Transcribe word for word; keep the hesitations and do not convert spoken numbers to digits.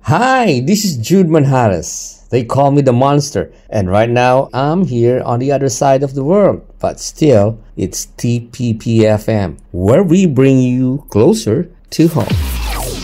Hi, this is Jude Manhares. They call me the monster, and right now I'm here on the other side of the world. But still, it's T P P F M, where we bring you closer to home.